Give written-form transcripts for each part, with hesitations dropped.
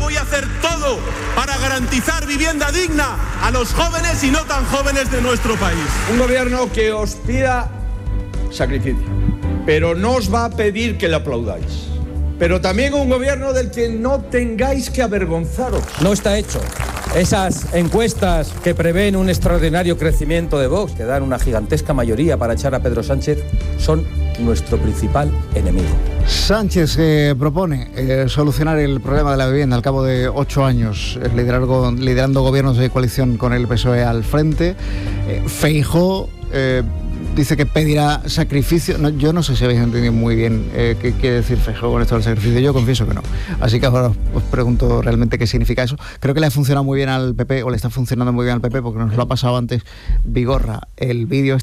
voy a hacer todo para garantizar vivienda digna a los jóvenes y no tan jóvenes de nuestro país. Un gobierno que os pida sacrificio, pero no os va a pedir que le aplaudáis. Pero también un gobierno del que no tengáis que avergonzaros. No está hecho. Esas encuestas que prevén un extraordinario crecimiento de Vox, que dan una gigantesca mayoría para echar a Pedro Sánchez, son nuestro principal enemigo. Sánchez propone solucionar el problema de la vivienda al cabo de 8 años, liderando gobiernos de coalición con el PSOE al frente. Feijóo dice que pedirá sacrificio. No, yo no sé si habéis entendido muy bien qué quiere decir Feijóo con esto del sacrificio. Yo confieso que no. Así que ahora os pregunto realmente qué significa eso. Creo que le ha funcionado muy bien al PP, o le está funcionando muy bien al PP, porque nos lo ha pasado antes Vigorra. El vídeo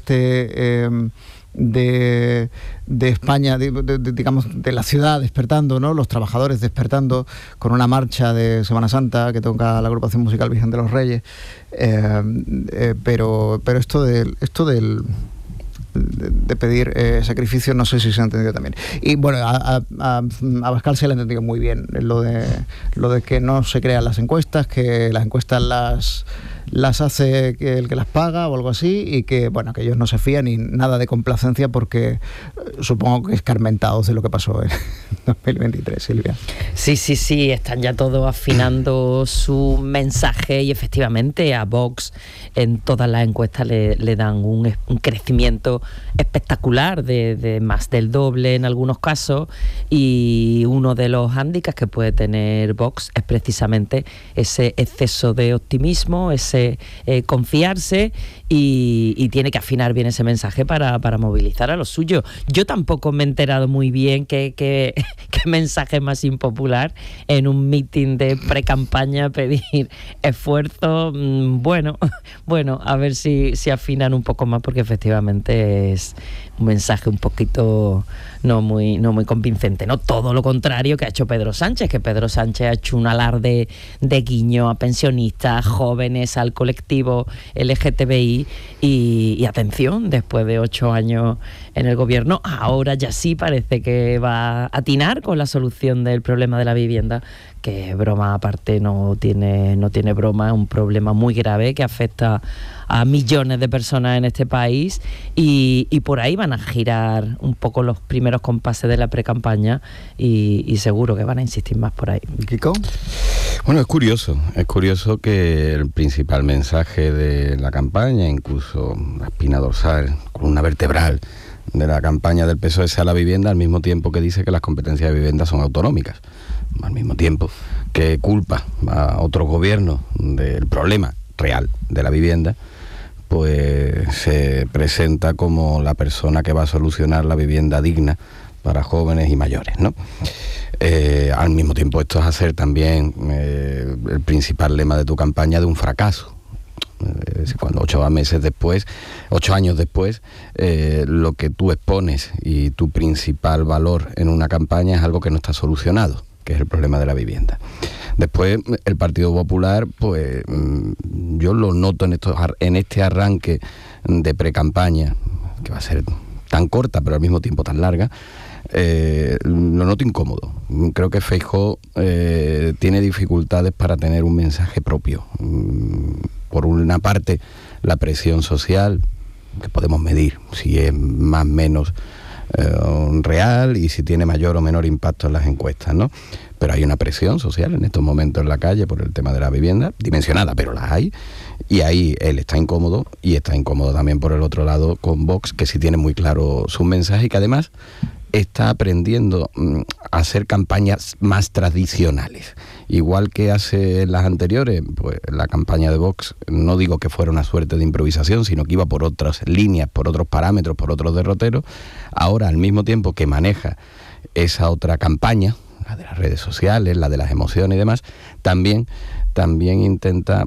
de España, digamos, de la ciudad despertando, ¿no? Los trabajadores despertando con una marcha de Semana Santa que toca la agrupación musical Virgen de los Reyes. Pero esto de pedir sacrificio, no sé si se ha entendido también. Y bueno, a Abascal se le ha entendido muy bien lo de que no se crean las encuestas, que las encuestas las hace el que las paga o algo así, y que bueno, que ellos no se fían ni nada de complacencia, porque supongo que escarmentados de lo que pasó en 2023, Silvia. Sí, están ya todos afinando su mensaje, y efectivamente a Vox en todas las encuestas le dan un crecimiento espectacular de más del doble en algunos casos, y uno de los hándicaps que puede tener Vox es precisamente ese exceso de optimismo, ese confiarse, y tiene que afinar bien ese mensaje para movilizar a los suyos. Yo tampoco me he enterado muy bien qué mensaje más impopular en un mitin de pre-campaña pedir esfuerzo. Bueno, a ver si afinan un poco más, porque efectivamente es un mensaje un poquito no muy convincente, no todo lo contrario que ha hecho Pedro Sánchez, que Pedro Sánchez ha hecho un alarde de guiño a pensionistas, jóvenes, al colectivo LGTBI, y atención, después de 8 años en el gobierno, ahora ya sí parece que va a atinar con la solución del problema de la vivienda, que broma aparte no tiene broma, es un problema muy grave que afecta a millones de personas en este país, y por ahí van a girar un poco los primeros compases de la pre-campaña, y seguro que van a insistir más por ahí. ¿Kiko? Bueno, es curioso que el principal mensaje de la campaña, incluso la espina dorsal, columna vertebral de la campaña del PSOE, sea la vivienda, al mismo tiempo que dice que las competencias de vivienda son autonómicas, al mismo tiempo que culpa a otros gobiernos del problema real de la vivienda, pues se presenta como la persona que va a solucionar la vivienda digna para jóvenes y mayores, ¿no? Al mismo tiempo, esto es hacer también el principal lema de tu campaña de un fracaso. Cuando 8 años después, lo que tú expones y tu principal valor en una campaña es algo que no está solucionado, que es el problema de la vivienda. Después, el Partido Popular, pues yo lo noto en este arranque de pre-campaña, que va a ser tan corta pero al mismo tiempo tan larga, lo noto incómodo. Creo que Feijóo tiene dificultades para tener un mensaje propio. Por una parte, la presión social, que podemos medir si es más o menos real y si tiene mayor o menor impacto en las encuestas, ¿no? Pero hay una presión social en estos momentos en la calle por el tema de la vivienda, dimensionada, pero la hay, y ahí él está incómodo, y está incómodo también por el otro lado con Vox, que sí tiene muy claro su mensaje y que además está aprendiendo a hacer campañas más tradicionales. Igual que hace las anteriores, pues la campaña de Vox, no digo que fuera una suerte de improvisación, sino que iba por otras líneas, por otros parámetros, por otros derroteros. Ahora, al mismo tiempo que maneja esa otra campaña, la de las redes sociales, la de las emociones y demás, también intenta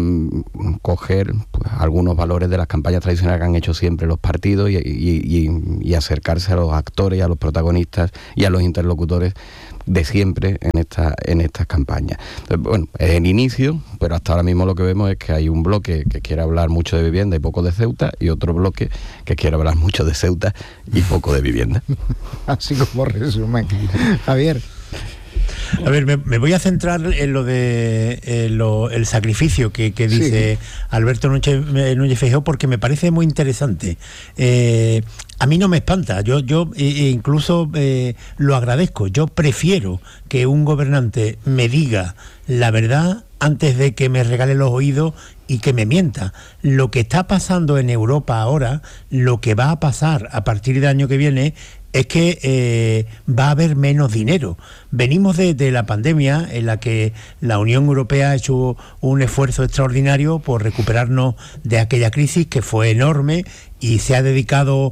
coger pues, algunos valores de las campañas tradicionales que han hecho siempre los partidos y acercarse a los actores, a los protagonistas y a los interlocutores de siempre en estas campañas. Entonces, bueno, es el inicio, pero hasta ahora mismo lo que vemos es que hay un bloque que quiere hablar mucho de vivienda y poco de Ceuta, y otro bloque que quiere hablar mucho de Ceuta y poco de vivienda. Así como resumen. Javier. A ver, me voy a centrar en lo de el sacrificio que dice Alberto Núñez Feijóo, porque me parece muy interesante. A mí no me espanta, yo incluso lo agradezco. Yo prefiero que un gobernante me diga la verdad antes de que me regale los oídos y que me mienta. Lo que está pasando en Europa ahora, lo que va a pasar a partir del año que viene, es que va a haber menos dinero. Venimos de la pandemia, en la que la Unión Europea ha hecho un esfuerzo extraordinario por recuperarnos de aquella crisis que fue enorme, y se ha dedicado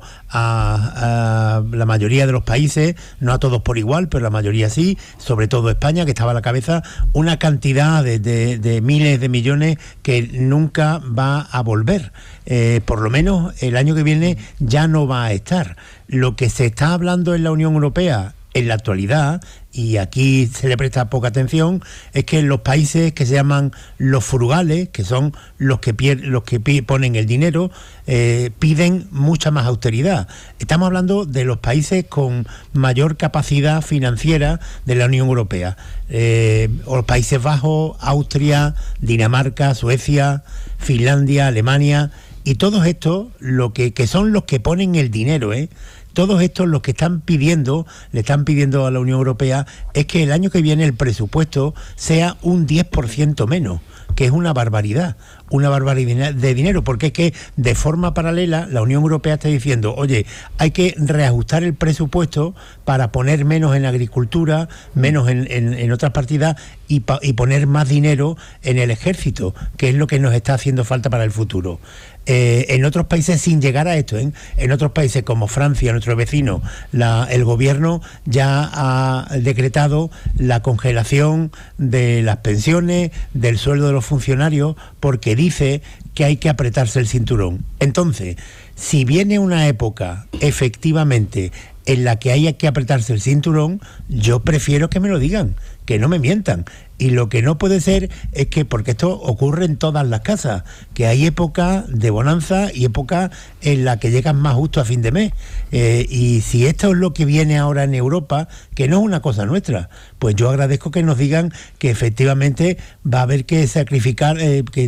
a la mayoría de los países, no a todos por igual, pero la mayoría sí, sobre todo España, que estaba a la cabeza, una cantidad de miles de millones que nunca va a volver. Por lo menos el año que viene ya no va a estar. Lo que se está hablando en la Unión Europea en la actualidad, y aquí se le presta poca atención, es que los países que se llaman los frugales, que son los que ponen el dinero, piden mucha más austeridad. Estamos hablando de los países con mayor capacidad financiera de la Unión Europea. Los Países Bajos, Austria, Dinamarca, Suecia, Finlandia, Alemania, y todos estos que son los que ponen el dinero, todos estos lo que le están pidiendo a la Unión Europea es que el año que viene el presupuesto sea un 10% menos, que es una barbaridad de dinero, porque es que de forma paralela la Unión Europea está diciendo, oye, hay que reajustar el presupuesto para poner menos en agricultura, menos en otras partidas, y poner más dinero en el ejército, que es lo que nos está haciendo falta para el futuro. En otros países, sin llegar a esto, en otros países como Francia, nuestro vecino, el gobierno ya ha decretado la congelación de las pensiones, del sueldo de los funcionarios, porque dice que hay que apretarse el cinturón. Entonces, si viene una época efectivamente en la que haya que apretarse el cinturón, yo prefiero que me lo digan, que no me mientan. Y lo que no puede ser es que, porque esto ocurre en todas las casas, que hay época de bonanza y época en la que llegan más justo a fin de mes. Y si esto es lo que viene ahora en Europa, que no es una cosa nuestra, pues yo agradezco que nos digan que efectivamente va a haber que sacrificar,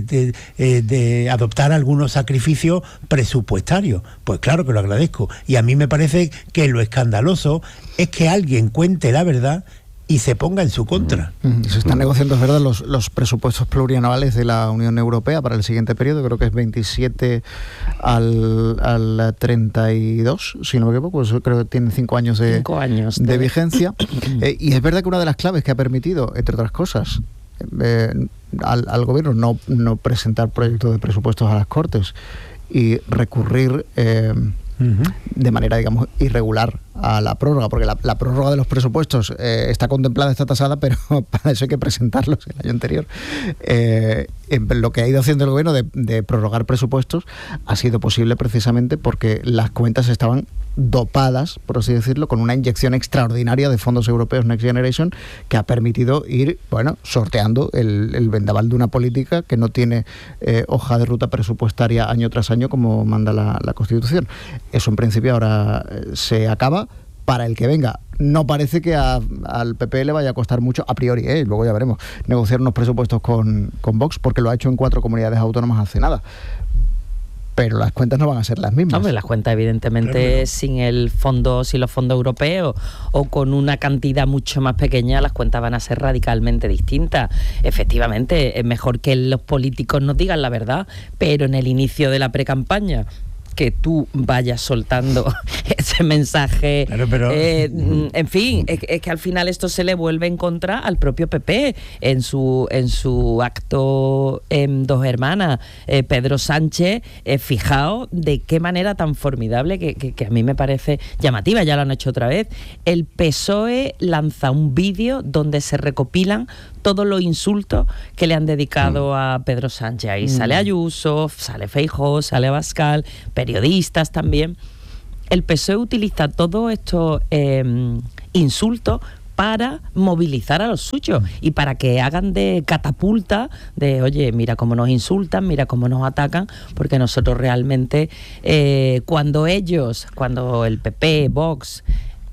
de adoptar algunos sacrificios presupuestarios. Pues claro que lo agradezco. Y a mí me parece que lo escandaloso es que alguien cuente la verdad y se ponga en su contra. Se están negociando, es verdad, los presupuestos plurianuales de la Unión Europea para el siguiente periodo, creo que es 27 al 32, si no me equivoco, pues creo que tienen 5 años de vigencia. Y es verdad que una de las claves que ha permitido, entre otras cosas, al gobierno no presentar proyectos de presupuestos a las Cortes y recurrir de manera, digamos, irregular a la prórroga, porque la prórroga de los presupuestos está contemplada, está tasada, pero para eso hay que presentarlos el año anterior. Lo que ha ido haciendo el gobierno de prorrogar presupuestos ha sido posible precisamente porque las cuentas estaban dopadas, por así decirlo, con una inyección extraordinaria de fondos europeos Next Generation, que ha permitido ir, sorteando el vendaval de una política que no tiene hoja de ruta presupuestaria año tras año como manda la Constitución. Eso en principio ahora se acaba. Para el que venga, no parece que al PP le vaya a costar mucho, a priori, luego ya veremos, negociar unos presupuestos con Vox, porque lo ha hecho en 4 comunidades autónomas hace nada. Pero las cuentas no van a ser las mismas. Hombre, las cuentas evidentemente sin los fondos europeos o con una cantidad mucho más pequeña, las cuentas van a ser radicalmente distintas. Efectivamente, es mejor que los políticos nos digan la verdad, pero en el inicio de la precampaña, que tú vayas soltando ese mensaje. Pero en fin, es que al final esto se le vuelve en contra al propio PP en su acto en Dos Hermanas. Pedro Sánchez, fijaos de qué manera tan formidable que a mí me parece llamativa, ya lo han hecho otra vez. El PSOE lanza un vídeo donde se recopilan todos los insultos que le han dedicado a Pedro Sánchez. Ahí sale Ayuso, sale Feijóo, sale Abascal, periodistas también. El PSOE utiliza todos estos insultos para movilizar a los suyos y para que hagan de catapulta de, oye, mira cómo nos insultan, mira cómo nos atacan, porque nosotros realmente, cuando el PP, Vox,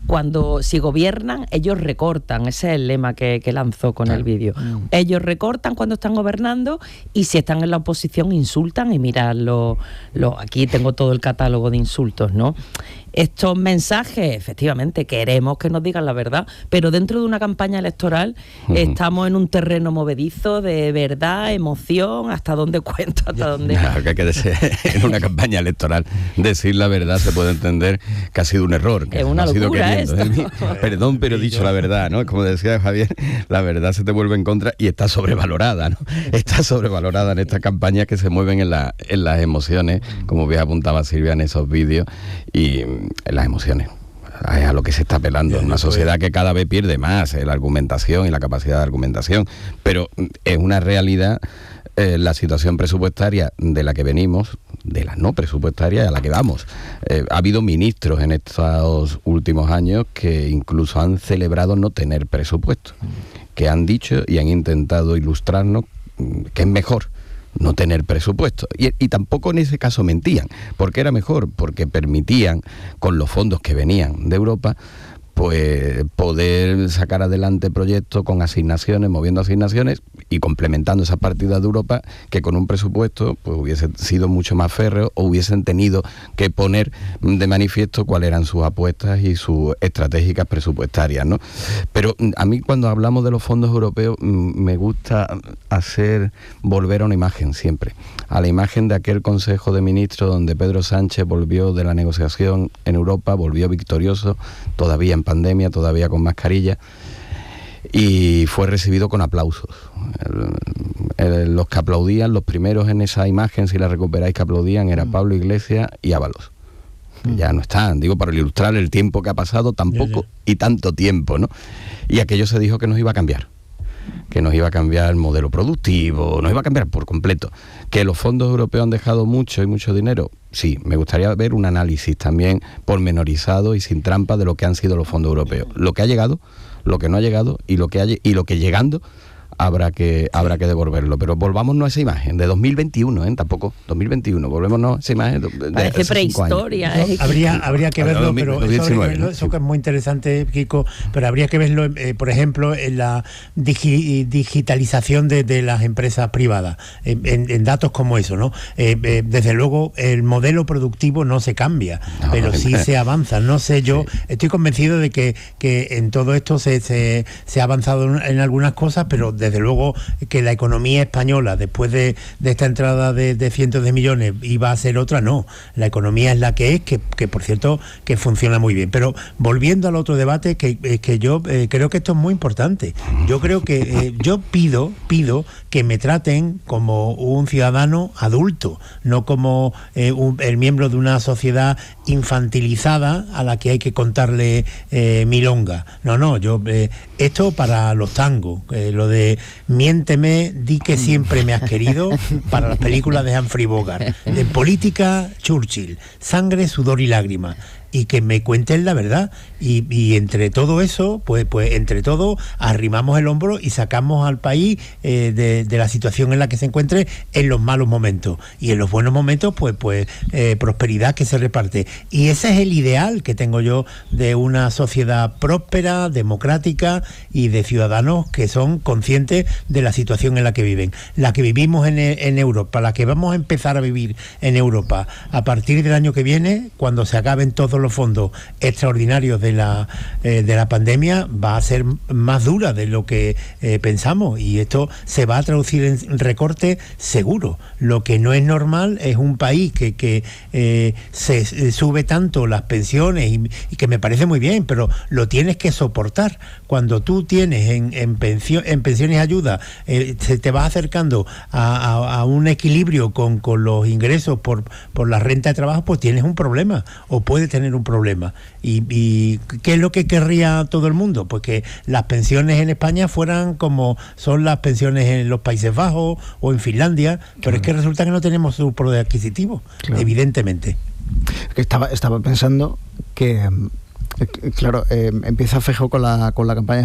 si gobiernan, ellos recortan. Ese es el lema que lanzó con el vídeo. Ellos recortan cuando están gobernando y si están en la oposición insultan, y mirad, aquí tengo todo el catálogo de insultos, ¿no? Estos mensajes, efectivamente, queremos que nos digan la verdad, pero dentro de una campaña electoral estamos en un terreno movedizo de verdad, emoción, hasta dónde cuento, hasta dónde... Claro, que hay que decir, en una campaña electoral decir la verdad se puede entender que ha sido un error. Que es una locura esto. Perdón, pero he dicho la verdad, ¿no? Como decía Javier, la verdad se te vuelve en contra y está sobrevalorada, ¿no? Está sobrevalorada en estas campañas que se mueven en las emociones, como bien apuntaba Silvia en esos vídeos, y en las emociones. Es a lo que se está apelando. Una sociedad que cada vez pierde más la argumentación y la capacidad de argumentación, pero es una realidad la situación presupuestaria de la que venimos, de la no presupuestaria a la que vamos. Ha habido ministros en estos últimos años que incluso han celebrado no tener presupuesto, que han dicho y han intentado ilustrarnos que es mejor no tener presupuesto. Y tampoco en ese caso mentían, porque era mejor, porque permitían, con los fondos que venían de Europa, pues poder sacar adelante proyectos con asignaciones, moviendo asignaciones y complementando esas partidas de Europa, que con un presupuesto pues hubiese sido mucho más férreo, o hubiesen tenido que poner de manifiesto cuáles eran sus apuestas y sus estratégicas presupuestarias, ¿no? Pero a mí, cuando hablamos de los fondos europeos, me gusta volver a una imagen siempre, a la imagen de aquel Consejo de Ministros donde Pedro Sánchez volvió de la negociación en Europa, volvió victorioso, todavía en pandemia, todavía con mascarilla, y fue recibido con aplausos. Los que aplaudían, los primeros en esa imagen, si la recuperáis, que aplaudían, era Pablo Iglesias y Ábalos. Ya no están, digo, para ilustrar el tiempo que ha pasado, tampoco y tanto tiempo, ¿no? Y aquello se dijo que nos iba a cambiar, que nos iba a cambiar el modelo productivo, nos iba a cambiar por completo. Que los fondos europeos han dejado mucho y mucho dinero, sí. Me gustaría ver un análisis también pormenorizado y sin trampa de lo que han sido los fondos europeos, lo que ha llegado, lo que no ha llegado y lo que llegando habrá que devolverlo. Pero volvámonos a esa imagen de 2021, tampoco 2021, volvémonos a esa imagen de parece prehistoria. Habría que verlo, pero 2019, eso que es muy interesante, Kiko, pero habría que verlo, por ejemplo, en la digitalización de las empresas privadas, en datos como eso, ¿no? Desde luego el modelo productivo no se cambia, pero sí se avanza. No sé, yo estoy convencido de que en todo esto se ha avanzado en algunas cosas, pero desde luego que la economía española, después de esta entrada de cientos de millones, iba a ser otra, no. La economía es la que es, que por cierto, que funciona muy bien. Pero volviendo al otro debate, que yo creo que esto es muy importante. Yo creo que yo pido que me traten como un ciudadano adulto, no como el miembro de una sociedad infantilizada a la que hay que contarle milonga. No, yo esto para los tangos, lo de miénteme, di que siempre me has querido, para las películas de Humphrey Bogart. De política, Churchill, sangre, sudor y lágrimas. Y que me cuenten la verdad, y entre todo eso, pues entre todo arrimamos el hombro y sacamos al país de la situación en la que se encuentre en los malos momentos, y en los buenos momentos pues prosperidad que se reparte. Y ese es el ideal que tengo yo de una sociedad próspera, democrática y de ciudadanos que son conscientes de la situación en la que viven, la que vivimos en Europa, la que vamos a empezar a vivir en Europa a partir del año que viene, cuando se acaben todos los fondos extraordinarios de la pandemia. Va a ser más dura de lo que pensamos, y esto se va a traducir en recortes seguro. Lo que no es normal es un país que se sube tanto las pensiones, y que me parece muy bien, pero lo tienes que soportar. Cuando tú tienes en pensiones y ayuda, se te va acercando a un equilibrio con los ingresos por la renta de trabajo, pues tienes un problema, o puedes tener un problema. ¿Y qué es lo que querría todo el mundo? Pues que las pensiones en España fueran como son las pensiones en los Países Bajos o en Finlandia, pero es que resulta que no tenemos su poder adquisitivo, evidentemente. Estaba pensando que claro, empieza Feijóo con la campaña,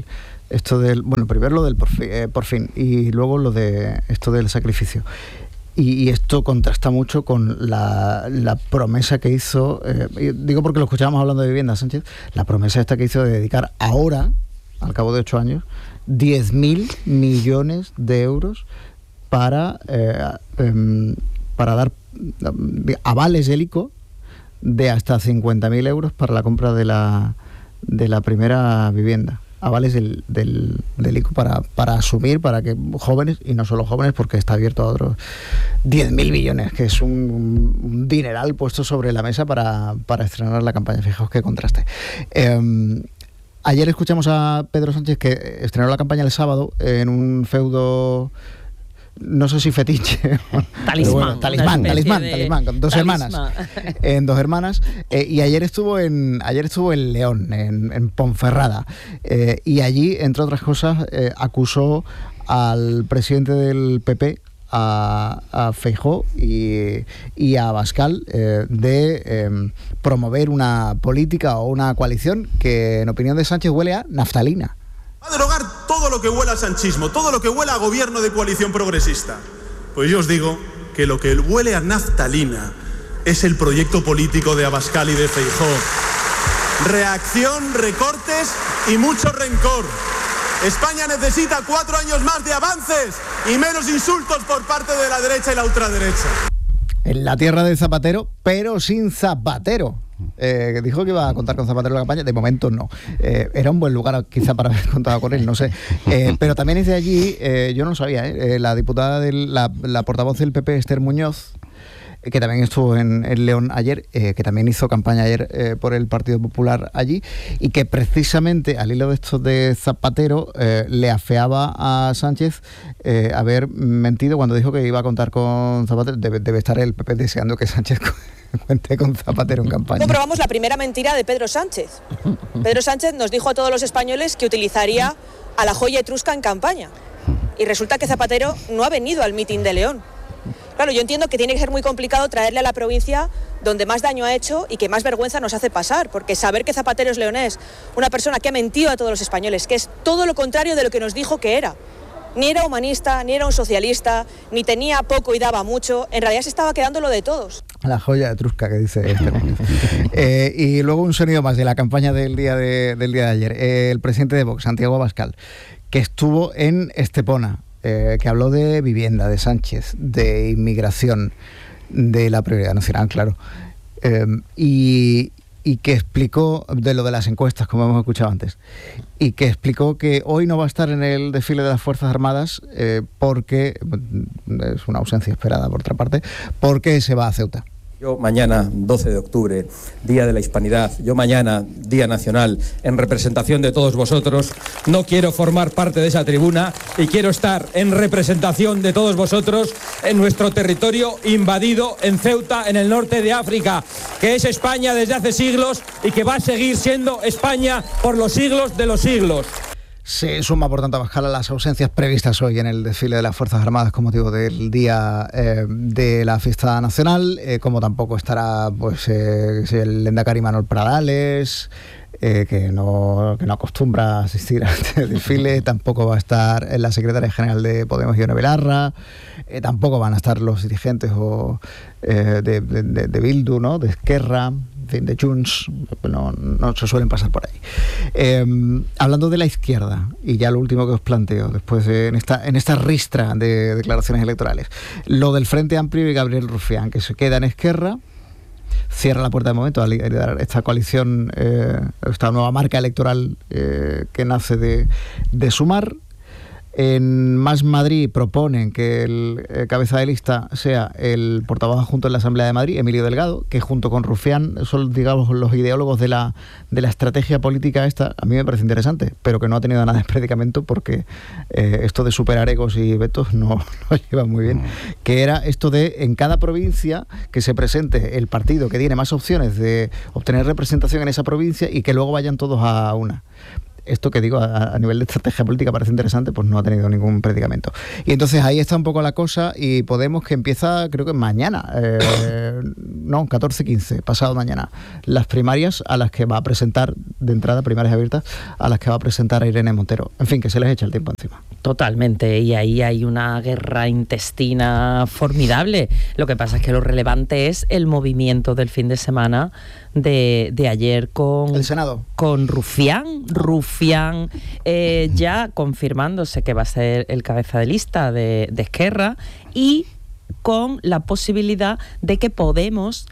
esto del, bueno, primero lo del por fin y luego lo de esto del sacrificio. Y esto contrasta mucho con la promesa que hizo, digo porque lo escuchábamos hablando de vivienda, Sánchez, la promesa esta que hizo de dedicar ahora, al cabo de 8 años, 10.000 millones de euros para dar avales del ICO de hasta 50.000 euros para la compra de la primera vivienda. Avales del ICO para asumir, para que jóvenes, y no solo jóvenes, porque está abierto a otros 10.000 millones, que es un dineral puesto sobre la mesa para estrenar la campaña. Fijaos qué contraste. Ayer escuchamos a Pedro Sánchez, que estrenó la campaña el sábado en un feudo, no sé si fetiche, talismán, con dos hermanas, y ayer estuvo en León, en Ponferrada, y allí, entre otras cosas, acusó al presidente del PP, a Feijóo y a Abascal, de promover una política o una coalición que, en opinión de Sánchez, huele a naftalina. Va a derogar todo lo que huela a sanchismo, todo lo que huela a gobierno de coalición progresista. Pues yo os digo que lo que huele a naftalina es el proyecto político de Abascal y de Feijóo. Reacción, recortes y mucho rencor. España necesita 4 años más de avances y menos insultos por parte de la derecha y la ultraderecha. En la tierra de Zapatero, pero sin Zapatero. Dijo que iba a contar con Zapatero en la campaña, de momento no. Era un buen lugar quizá para haber contado con él, no sé. Pero también es de allí, yo no lo sabía, la diputada, la portavoz del PP, Esther Muñoz, que también estuvo en León ayer, que también hizo campaña ayer por el Partido Popular allí, y que precisamente al hilo de esto de Zapatero le afeaba a Sánchez haber mentido cuando dijo que iba a contar con Zapatero. Debe estar el PP deseando que Sánchez cuente con Zapatero en campaña. Comprobamos la primera mentira de Pedro Sánchez. Pedro Sánchez nos dijo a todos los españoles que utilizaría a la joya etrusca en campaña, y resulta que Zapatero no ha venido al mitin de León. Claro, yo entiendo que tiene que ser muy complicado traerle a la provincia donde más daño ha hecho y que más vergüenza nos hace pasar, porque saber que Zapatero es leonés, una persona que ha mentido a todos los españoles, que es todo lo contrario de lo que nos dijo que era. Ni era humanista, ni era un socialista, ni tenía poco y daba mucho, en realidad se estaba quedando lo de todos. La joya etrusca que dice y luego un sonido más de la campaña del día de ayer. El presidente de Vox, Santiago Abascal, que estuvo en Estepona, que habló de vivienda, de Sánchez, de inmigración, de la prioridad nacional, claro, y que explicó de lo de las encuestas, como hemos escuchado antes, y que explicó que hoy no va a estar en el desfile de las Fuerzas Armadas porque es una ausencia esperada por otra parte, porque se va a Ceuta. Yo mañana, 12 de octubre, Día de la Hispanidad, yo mañana, Día Nacional, en representación de todos vosotros, no quiero formar parte de esa tribuna y quiero estar en representación de todos vosotros en nuestro territorio invadido en Ceuta, en el norte de África, que es España desde hace siglos y que va a seguir siendo España por los siglos de los siglos. Se suma, por tanto, Abascal a las ausencias previstas hoy en el desfile de las Fuerzas Armadas con motivo del día de la fiesta nacional, como tampoco estará pues el lehendakari Manuel Pradales, que no acostumbra a asistir a este desfile. Tampoco va a estar la secretaria general de Podemos, Ione Belarra. Tampoco van a estar los dirigentes de Bildu, ¿no?, de Esquerra, de Junts. No se suelen pasar por ahí. Hablando de la izquierda, y ya lo último que os planteo después en esta ristra de declaraciones electorales, lo del Frente Amplio y Gabriel Rufián, que se queda en Esquerra, cierra la puerta de momento a liderar esta coalición, esta nueva marca electoral que nace de Sumar. En Más Madrid proponen que el cabeza de lista sea el portavoz adjunto en la Asamblea de Madrid, Emilio Delgado, que junto con Rufián son, digamos, los ideólogos de la estrategia política esta. A mí me parece interesante, pero que no ha tenido nada de predicamento, porque esto de superar egos y vetos no lo lleva muy bien. Que era esto de, en cada provincia, que se presente el partido que tiene más opciones de obtener representación en esa provincia y que luego vayan todos a una. esto que digo a nivel de estrategia política parece interesante, pues no ha tenido ningún predicamento. Y entonces ahí está un poco la cosa, y Podemos, que empieza creo que mañana, 14-15, pasado mañana, las primarias a las que va a presentar, de entrada, primarias abiertas, a las que va a presentar a Irene Montero. En fin, que se les echa el tiempo encima. Totalmente, y ahí hay una guerra intestina formidable. Lo que pasa es que lo relevante es el movimiento del fin de semana de ayer con el Senado, con Rufián ya confirmándose que va a ser el cabeza de lista de Esquerra, y con la posibilidad de que Podemos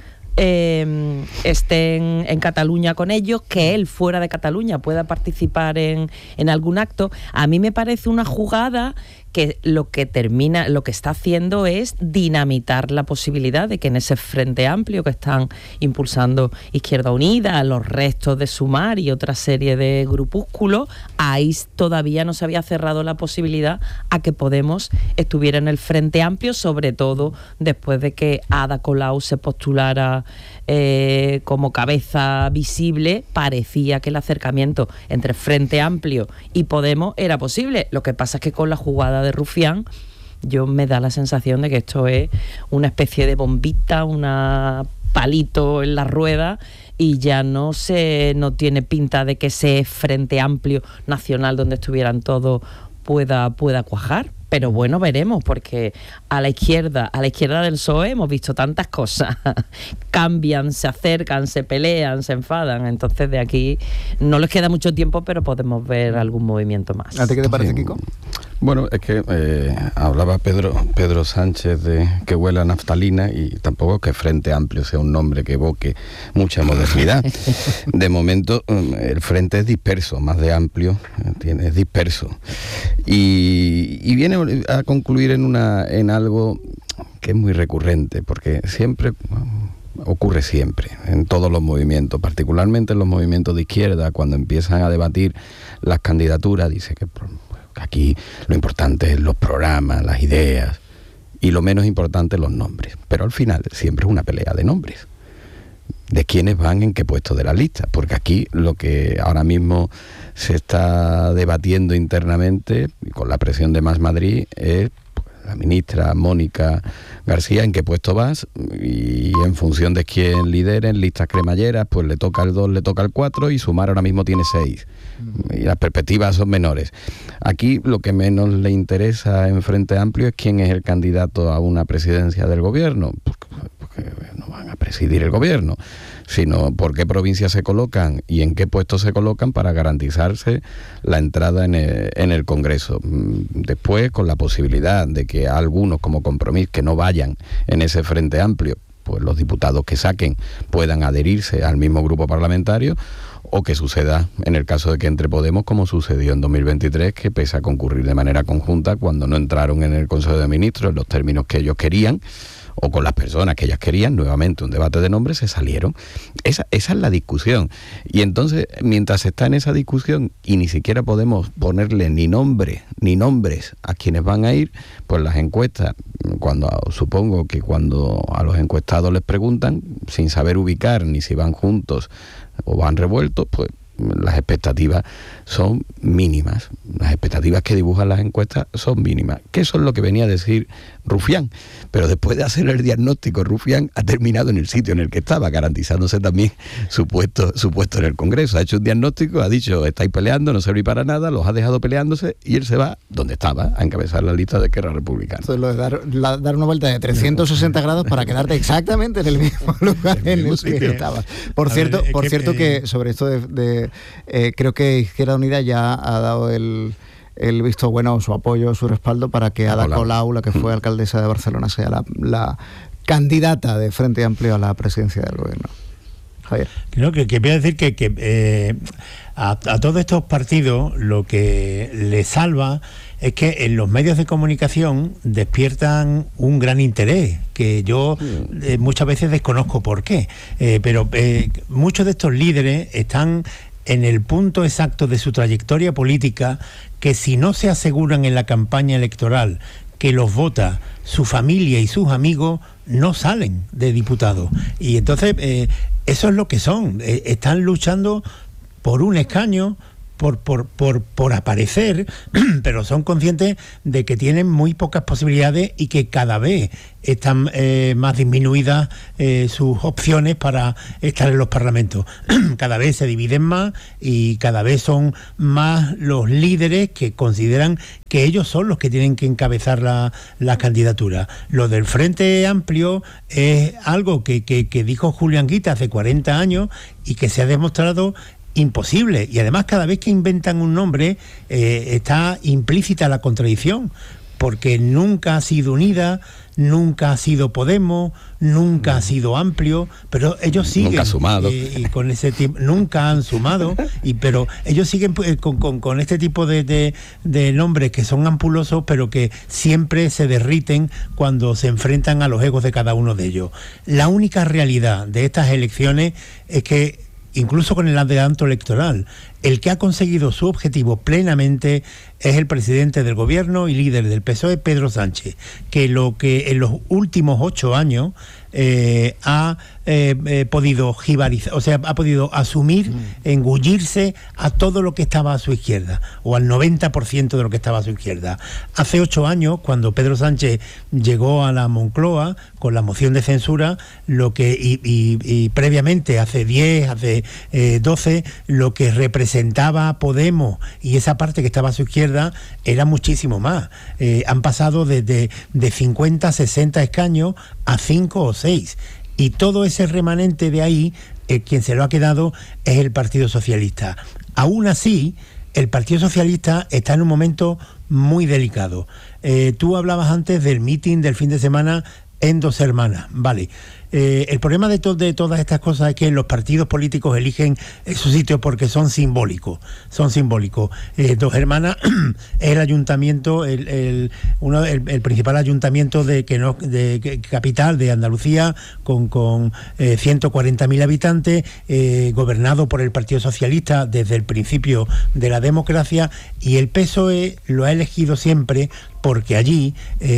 estén en Cataluña con ellos, que él fuera de Cataluña pueda participar en algún acto. A mí me parece una jugada que lo que está haciendo es dinamitar la posibilidad de que en ese Frente Amplio que están impulsando Izquierda Unida, los restos de Sumar y otra serie de grupúsculos, ahí todavía no se había cerrado la posibilidad a que Podemos estuviera en el Frente Amplio, sobre todo después de que Ada Colau se postulara como cabeza visible. Parecía que el acercamiento entre Frente Amplio y Podemos era posible. Lo que pasa es que con la jugada de Rufián, yo me da la sensación de que esto es una especie de bombita, una palito en la rueda, y ya no tiene pinta de que ese Frente Amplio nacional donde estuvieran todos pueda cuajar. Pero bueno, veremos, porque a la izquierda del PSOE hemos visto tantas cosas. Cambian, se acercan, se pelean, se enfadan. Entonces de aquí no les queda mucho tiempo, pero podemos ver algún movimiento más. ¿A ti qué te parece, Kiko? Bueno, es que hablaba Pedro Sánchez de que huele a naftalina, y tampoco que Frente Amplio sea un nombre que evoque mucha modernidad. De momento el Frente es disperso, más de amplio, es disperso. Y viene a concluir en algo que es muy recurrente, porque ocurre siempre, en todos los movimientos, particularmente en los movimientos de izquierda, cuando empiezan a debatir las candidaturas, dice que aquí lo importante es los programas, las ideas, y lo menos importante los nombres. Pero al final siempre es una pelea de nombres, de quiénes van en qué puesto de la lista, porque aquí lo que ahora mismo se está debatiendo internamente, con la presión de Más Madrid, es la ministra Mónica García en qué puesto vas, y en función de quién lidere en listas cremalleras, pues le toca el 2, le toca el 4, y Sumar ahora mismo tiene 6. Y las perspectivas son menores. Aquí lo que menos le interesa en Frente Amplio es quién es el candidato a una presidencia del gobierno, porque no van a presidir el gobierno, sino por qué provincias se colocan y en qué puestos se colocan para garantizarse la entrada en el Congreso. Después, con la posibilidad de que algunos, como Compromís, que no vayan en ese Frente Amplio, pues los diputados que saquen puedan adherirse al mismo grupo parlamentario, o que suceda en el caso de que entre Podemos, como sucedió en 2023, que pese a concurrir de manera conjunta, cuando no entraron en el Consejo de Ministros en los términos que ellos querían, o con las personas que ellas querían, nuevamente un debate de nombres, se salieron. Esa es la discusión. Y entonces, mientras está en esa discusión y ni siquiera podemos ponerle ni nombres a quienes van a ir, pues las encuestas, supongo que cuando a los encuestados les preguntan, sin saber ubicar ni si van juntos o van revueltos, pues las expectativas son mínimas. Las expectativas que dibujan las encuestas son mínimas. Que eso es lo que venía a decir Rufián. Pero después de hacer el diagnóstico, Rufián ha terminado en el sitio en el que estaba, garantizándose también su puesto en el Congreso. Ha hecho un diagnóstico, ha dicho, estáis peleando, no servís para nada, los ha dejado peleándose, y él se va donde estaba, a encabezar la lista de Esquerra Republicana. Esto es lo de dar una vuelta de 360 grados para quedarte exactamente en el mismo lugar en el que estaba. Por cierto, que sobre esto creo que Izquierda Unida ya ha dado el visto bueno, su apoyo, su respaldo para que Ada Colau, la que fue alcaldesa de Barcelona, sea la candidata de Frente Amplio a la presidencia del gobierno. Javier. Creo que voy a decir que a todos estos partidos lo que les salva es que en los medios de comunicación despiertan un gran interés, que yo muchas veces desconozco por qué, pero muchos de estos líderes están en el punto exacto de su trayectoria política, que si no se aseguran en la campaña electoral que los vota su familia y sus amigos, no salen de diputados. Y entonces eso es lo que son. Están luchando por un escaño, por aparecer, pero son conscientes de que tienen muy pocas posibilidades y que cada vez están más disminuidas sus opciones para estar en los parlamentos. Cada vez se dividen más y cada vez son más los líderes que consideran que ellos son los que tienen que encabezar la candidatura. Lo del Frente Amplio es algo que dijo Julián Guita hace 40 años y que se ha demostrado imposible. Y además cada vez que inventan un nombre está implícita la contradicción, porque nunca ha sido Unida, nunca ha sido Podemos, nunca ha sido Amplio, pero ellos siguen. Nunca ha sumado. Y con ese tiempo, nunca han sumado, pero ellos siguen con este tipo de nombres que son ampulosos, pero que siempre se derriten cuando se enfrentan a los egos de cada uno de ellos. La única realidad de estas elecciones es que, incluso con el adelanto electoral, el que ha conseguido su objetivo plenamente es el presidente del gobierno y líder del PSOE, Pedro Sánchez, que lo que en los últimos 8 años ha podido jibarizar, o sea, ha podido asumir, engullirse a todo lo que estaba a su izquierda, o al 90% de lo que estaba a su izquierda. Hace 8 años, cuando Pedro Sánchez llegó a la Moncloa con la moción de censura, y previamente, hace 10, hace 12, lo que representaba a Podemos y esa parte que estaba a su izquierda era muchísimo más. Han pasado de 50, 60 escaños a 5 o 6. Y todo ese remanente de ahí, quien se lo ha quedado es el Partido Socialista. Aún así, el Partido Socialista está en un momento muy delicado. Tú hablabas antes del mitin del fin de semana en Dos Hermanas, vale. El problema de todas estas cosas es que los partidos políticos eligen su sitio porque son simbólicos. Dos Hermanas es el ayuntamiento, el principal ayuntamiento de capital de Andalucía con 140.000 habitantes, gobernado por el Partido Socialista desde el principio de la democracia, y el PSOE lo ha elegido siempre porque allí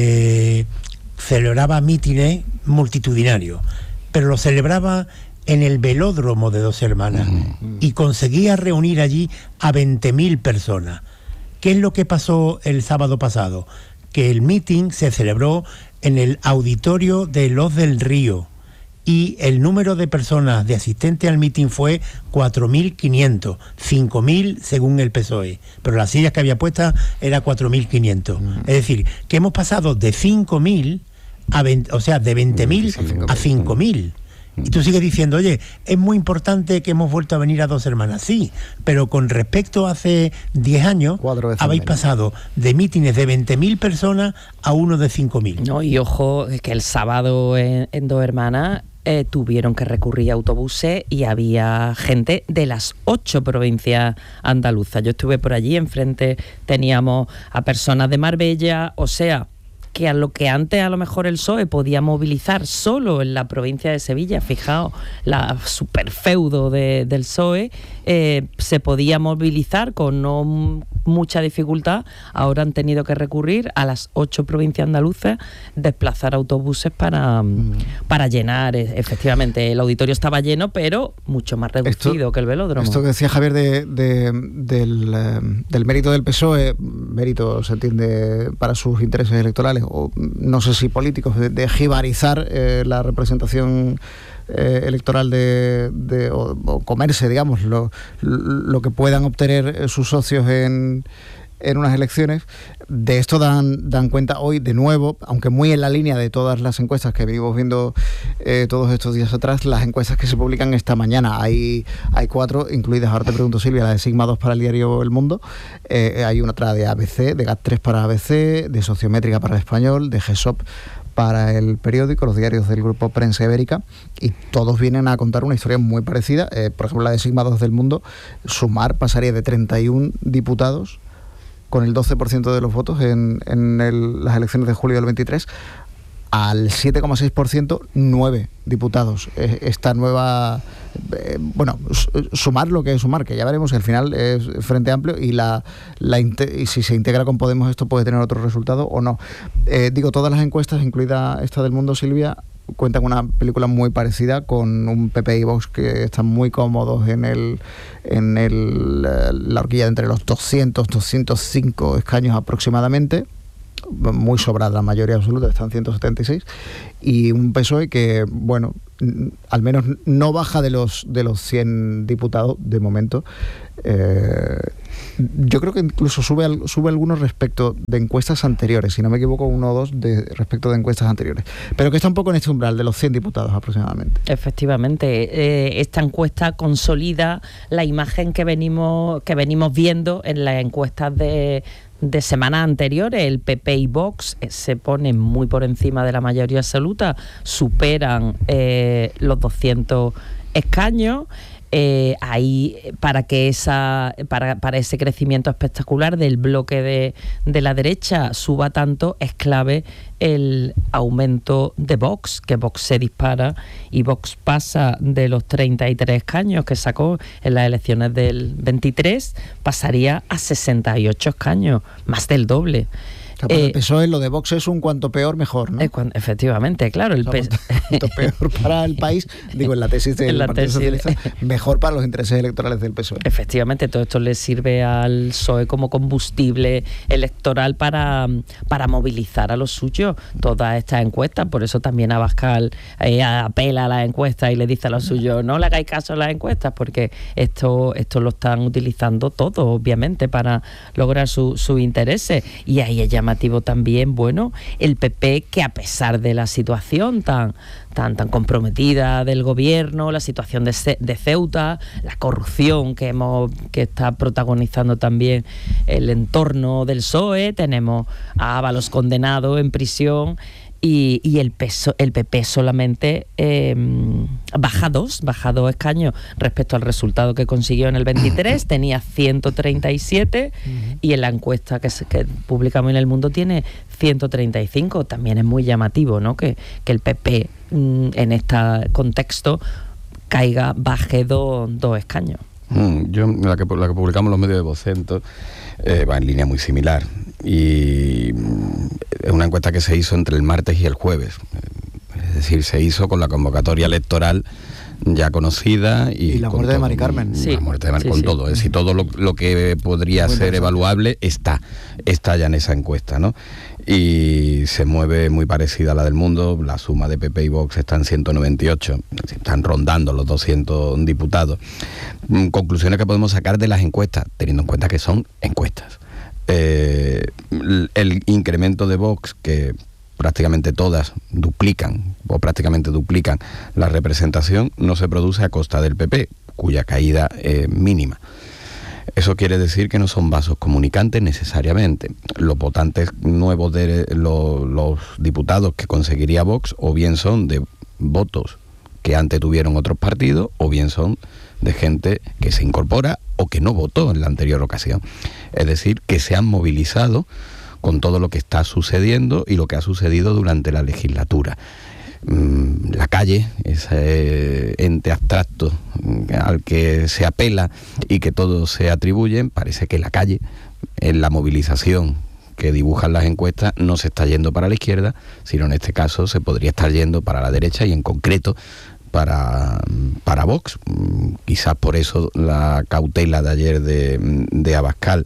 celebraba mítines multitudinarios, pero lo celebraba en el velódromo de Dos Hermanas y conseguía reunir allí a 20.000 personas. ¿Qué es lo que pasó el sábado pasado? Que el mítin se celebró en el auditorio de Los del Río y el número de personas de asistentes al mítin fue 4.500, 5.000 según el PSOE, pero las sillas que había puestas era 4.500. Es decir, que hemos pasado de 5.000 a 20, o sea, de 20.000 a 5.000. Y tú sigues diciendo, oye, es muy importante que hemos vuelto a venir a Dos Hermanas. Sí, pero con respecto a hace 10 años, habéis pasado de mítines de 20.000 personas a uno de 5.000. No, y ojo, que el sábado en Dos Hermanas tuvieron que recurrir a autobuses y había gente de las 8 provincias andaluzas. Yo estuve por allí, enfrente teníamos a personas de Marbella, o sea, que a lo que antes a lo mejor el PSOE podía movilizar solo en la provincia de Sevilla, fijaos, la superfeudo del PSOE, se podía movilizar con no mucha dificultad. Ahora han tenido que recurrir a las 8 provincias andaluzas, desplazar autobuses para llenar. Efectivamente, el auditorio estaba lleno, pero mucho más reducido que el velódromo. Esto que decía Javier del mérito del PSOE, mérito se entiende para sus intereses electorales, o no sé si políticos, de jibarizar la representación electoral o comerse, digamos, lo que puedan obtener sus socios en unas elecciones. De esto dan cuenta hoy de nuevo, aunque muy en la línea de todas las encuestas que venimos viendo todos estos días atrás, las encuestas que se publican esta mañana. Hay 4, incluidas, ahora te pregunto, Silvia, la de Sigma 2 para el diario El Mundo, hay una otra de ABC, de GAT3 para ABC, de Sociométrica para El Español, de GESOP para El Periódico, los diarios del grupo Prensa Ibérica, y todos vienen a contar una historia muy parecida. Por ejemplo, la de Sigma 2 del Mundo, Sumar pasaría de 31 diputados con el 12% de los votos en las elecciones de julio del 23 al 7,6%, 9 diputados. Esta nueva, Sumar lo que es Sumar, que ya veremos, que al final es Frente Amplio, y y si se integra con Podemos esto puede tener otro resultado o no. Todas las encuestas, incluida esta del Mundo, Silvia, cuenta con una película muy parecida, con un PP y Vox que están muy cómodos en la horquilla entre los 205 escaños aproximadamente, muy sobrada la mayoría absoluta, están 176, y un PSOE que, bueno, al menos no baja de los 100 diputados de momento. Yo creo que incluso sube algunos respecto de encuestas anteriores, si no me equivoco, 1 o 2 respecto de encuestas anteriores, pero que está un poco en este umbral de los 100 diputados aproximadamente. Efectivamente, esta encuesta consolida la imagen que venimos viendo en las encuestas de semanas anteriores. El PP y Vox se ponen muy por encima de la mayoría absoluta, superan los 200 escaños. Ahí para ese crecimiento espectacular del bloque de la derecha suba tanto, es clave el aumento de Vox, que Vox se dispara y Vox pasa de los 33 escaños que sacó en las elecciones del 23, pasaría a 68 escaños, más del doble. Para el PSOE lo de Vox es un cuanto peor mejor, ¿no? Efectivamente, claro. Cuanto peor para el país, digo, en la tesis del Partido Socialista, mejor para los intereses electorales del PSOE. Efectivamente, todo esto le sirve al PSOE como combustible electoral para movilizar a los suyos. Todas estas encuestas, por eso también Abascal apela a las encuestas y le dice a los suyos, no le hagáis caso a las encuestas, porque esto lo están utilizando todos, obviamente, para lograr sus intereses. Y ahí es llamativo también, bueno, el PP, que a pesar de la situación tan comprometida del gobierno, la situación de Ceuta, la corrupción que está protagonizando también el entorno del PSOE, tenemos a Ábalos condenado en prisión, y el PP solamente baja dos escaños respecto al resultado que consiguió en el 23, tenía 137 y en la encuesta que publicamos en El Mundo tiene 135. También es muy llamativo, ¿no?, que el PP en este contexto baje dos escaños. Yo, la que publicamos en los medios de Vocento, va en línea muy similar, y es una encuesta que se hizo entre el martes y el jueves, es decir, se hizo con la convocatoria electoral ya conocida y la muerte de Mari Carmen. Sí, la muerte de Mari, con todo, es decir, todo lo que podría ser evaluable está ya en esa encuesta, ¿no? Y se mueve muy parecida a la del Mundo. La suma de PP y Vox está en 198, están rondando los 200 diputados. Conclusiones que podemos sacar de las encuestas, teniendo en cuenta que son encuestas. El incremento de Vox, que prácticamente todas duplican la representación, no se produce a costa del PP, cuya caída es mínima. Eso quiere decir que no son vasos comunicantes necesariamente. Los votantes nuevos de los diputados que conseguiría Vox, o bien son de votos que antes tuvieron otros partidos, o bien son de gente que se incorpora o que no votó en la anterior ocasión. Es decir, que se han movilizado con todo lo que está sucediendo y lo que ha sucedido durante la legislatura. La calle, ese ente abstracto al que se apela y que todos se atribuyen, parece que la calle, en la movilización que dibujan las encuestas, no se está yendo para la izquierda, sino en este caso se podría estar yendo para la derecha, y en concreto para Vox. Quizás por eso la cautela de ayer de Abascal.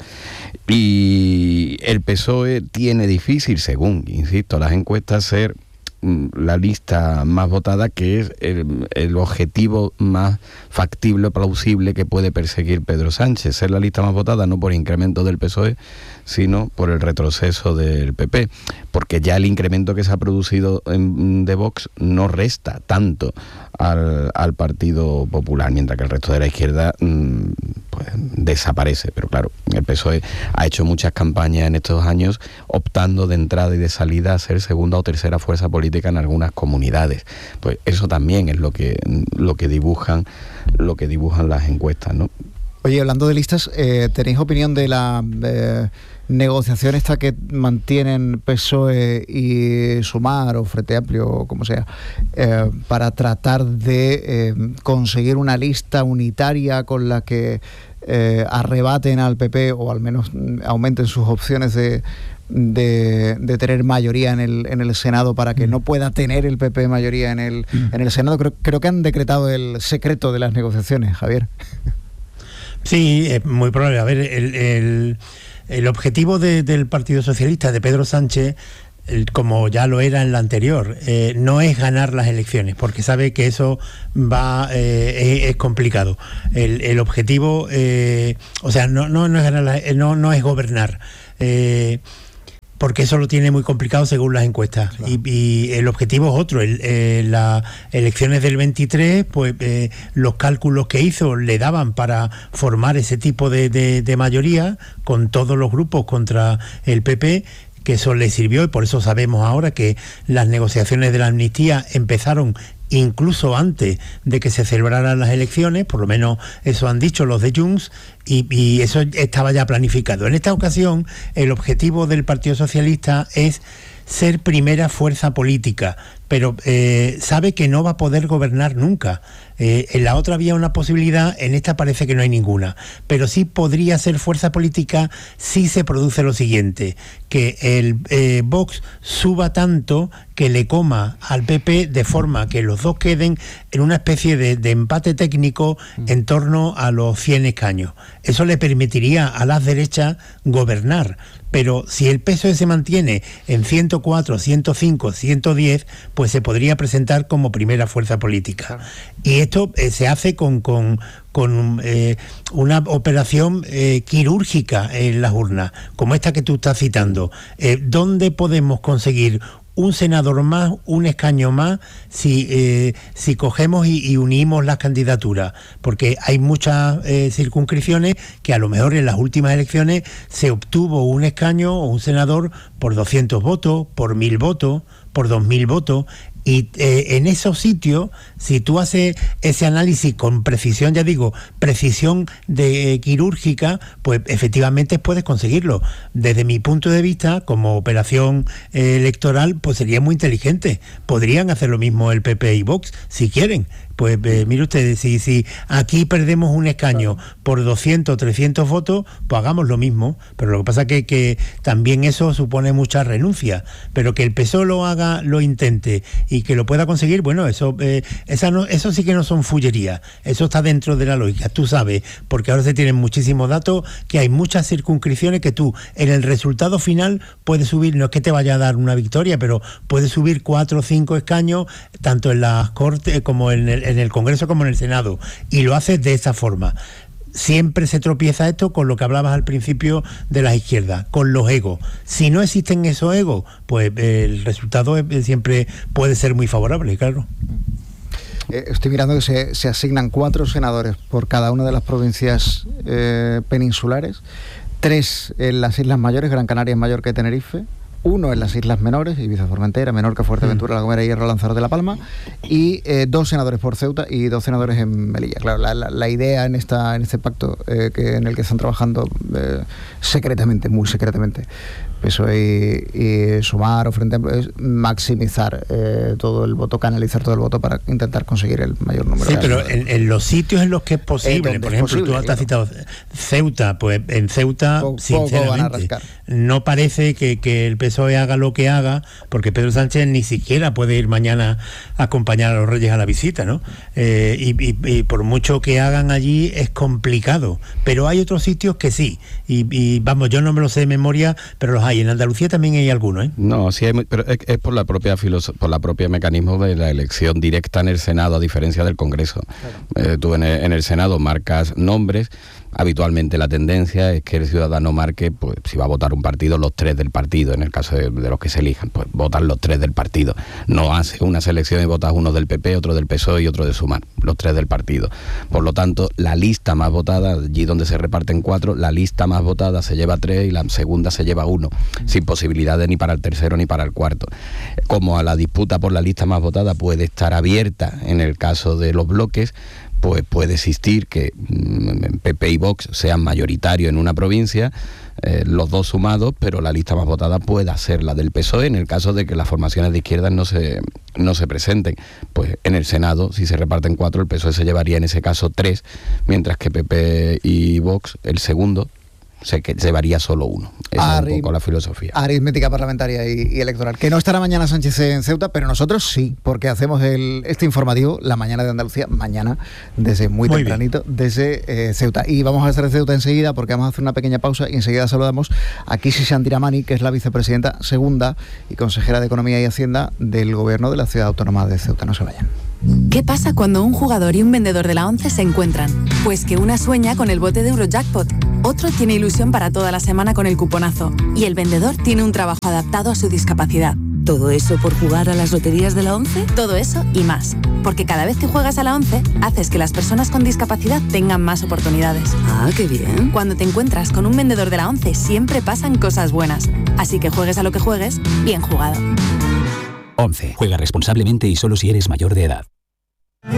Y el PSOE tiene difícil, según, insisto, las encuestas, ser la lista más votada, que es el objetivo más factible, plausible que puede perseguir Pedro Sánchez. Ser la lista más votada no por incremento del PSOE, sino por el retroceso del PP, porque ya el incremento que se ha producido de Vox no resta tanto al Partido Popular, mientras que el resto de la izquierda pues desaparece. Pero claro, el PSOE ha hecho muchas campañas en estos años optando de entrada y de salida a ser segunda o tercera fuerza política en algunas comunidades. Pues eso también es lo que dibujan las encuestas, ¿no? Oye, hablando de listas, ¿tenéis opinión de la negociación esta que mantienen PSOE y Sumar o Frente Amplio o como sea, para tratar de conseguir una lista unitaria con la que arrebaten al PP, o al menos aumenten sus opciones de de tener mayoría en el Senado para que no pueda tener el PP mayoría en el Senado? Creo que han decretado el secreto de las negociaciones, Javier. Sí, es muy probable. A ver, el objetivo del Partido Socialista, de Pedro Sánchez, como ya lo era en la anterior, no es ganar las elecciones, porque sabe que eso es complicado. El objetivo, o sea, no es ganar, no es gobernar, porque eso lo tiene muy complicado según las encuestas. Claro. Y el objetivo es otro. Las elecciones del 23, pues los cálculos que hizo le daban para formar ese tipo de mayoría con todos los grupos contra el PP, que eso le sirvió, y por eso sabemos ahora que las negociaciones de la amnistía empezaron incluso antes de que se celebraran las elecciones, por lo menos eso han dicho los de Junts, y eso estaba ya planificado. En esta ocasión, el objetivo del Partido Socialista es ser primera fuerza política, pero sabe que no va a poder gobernar nunca. En la otra había una posibilidad, en esta parece que no hay ninguna, pero sí podría ser fuerza política si se produce lo siguiente, que el Vox suba tanto que le coma al PP, de forma que los dos queden en una especie de empate técnico en torno a los 100 escaños. Eso le permitiría a las derechas gobernar, pero si el PSOE se mantiene en 104, 105, 110, pues se podría presentar como primera fuerza política. Y esto se hace con una operación quirúrgica en las urnas, como esta que tú estás citando. ¿Dónde podemos conseguir un senador más, un escaño más, si cogemos y unimos las candidaturas? Porque hay muchas circunscripciones que a lo mejor en las últimas elecciones se obtuvo un escaño o un senador por 200 votos, por 1000 votos, por 2000 votos. Y en esos sitios, si tú haces ese análisis con precisión, ya digo, precisión quirúrgica, pues efectivamente puedes conseguirlo. Desde mi punto de vista, como operación electoral, pues sería muy inteligente. Podrían hacer lo mismo el PP y Vox, si quieren. Pues mire ustedes, si aquí perdemos un escaño por 200, 300 votos, pues hagamos lo mismo. Pero lo que pasa es que también eso supone mucha renuncia. Pero que el PSOE lo haga, lo intente y que lo pueda conseguir, bueno, eso sí que no son fullerías. Eso está dentro de la lógica. Tú sabes, porque ahora se tienen muchísimos datos, que hay muchas circunscripciones que tú en el resultado final puedes subir, no es que te vaya a dar una victoria, pero puedes subir 4 o 5 escaños, tanto en las Cortes como en el Congreso como en el Senado, y lo haces de esa forma. Siempre se tropieza esto con lo que hablabas al principio de las izquierdas, con los egos. Si no existen esos egos, pues el resultado siempre puede ser muy favorable, claro. Estoy mirando que se asignan 4 senadores por cada una de las provincias peninsulares, 3 en las Islas Mayores, Gran Canaria, Mallorca y Tenerife, 1 en las Islas Menores, Ibiza, Formentera, Menorca, Fuerteventura, La Gomera, Hierro, Lanzarote, La Palma, y 2 senadores por Ceuta y 2 senadores en Melilla. Claro, la idea en este pacto en el que están trabajando secretamente, muy secretamente, PSOE y Sumar o Frente Amplio, es maximizar todo el voto, canalizar todo el voto para intentar conseguir el mayor número. Sí, pero en los sitios en los que es posible, por ejemplo, tú has citado Ceuta, pues en Ceuta, sinceramente, no parece que el PSOE haga lo que haga, porque Pedro Sánchez ni siquiera puede ir mañana a acompañar a los Reyes a la visita, ¿no? Y por mucho que hagan allí es complicado, pero hay otros sitios que sí, y vamos, yo no me lo sé de memoria, pero los hay. En Andalucía también hay algunos, ¿eh? No, sí hay, pero es por la propia mecanismo de la elección directa en el Senado, a diferencia del Congreso. Claro. Tú en el Senado marcas nombres. Habitualmente la tendencia es que el ciudadano marque, pues si va a votar un partido, los 3 del partido. En el caso de los que se elijan, pues votan los 3 del partido. No hace una selección y votas uno del PP, otro del PSOE y otro de Sumar, los 3 del partido. Por lo tanto, la lista más votada, allí donde se reparten 4, la lista más votada se lleva 3 y la segunda se lleva 1, sin posibilidades ni para el tercero ni para el cuarto. Como a la disputa por la lista más votada puede estar abierta en el caso de los bloques, pues puede existir que PP y Vox sean mayoritarios en una provincia, los dos sumados, pero la lista más votada pueda ser la del PSOE en el caso de que las formaciones de izquierdas no se presenten. Pues en el Senado, si se reparten 4, el PSOE se llevaría en ese caso 3, mientras que PP y Vox el segundo se llevaría solo uno. Esa es un poco la filosofía. Aritmética parlamentaria y electoral. Que no estará mañana Sánchez en Ceuta, pero nosotros sí, porque hacemos este informativo, la mañana de Andalucía, mañana, desde muy tempranito, desde Ceuta. Y vamos a estar en Ceuta enseguida, porque vamos a hacer una pequeña pausa y enseguida saludamos a Kisi Santiramani, que es la vicepresidenta segunda y consejera de Economía y Hacienda del Gobierno de la Ciudad Autónoma de Ceuta. No se vayan. ¿Qué pasa cuando un jugador y un vendedor de la ONCE se encuentran? Pues que una sueña con el bote de Eurojackpot, otro tiene ilusión para toda la semana con el cuponazo y el vendedor tiene un trabajo adaptado a su discapacidad. ¿Todo eso por jugar a las loterías de la ONCE? Todo eso y más, porque cada vez que juegas a la ONCE haces que las personas con discapacidad tengan más oportunidades. Ah, qué bien. Cuando te encuentras con un vendedor de la ONCE siempre pasan cosas buenas, así que juegues a lo que juegues, bien jugado. ONCE. Juega responsablemente y solo si eres mayor de edad.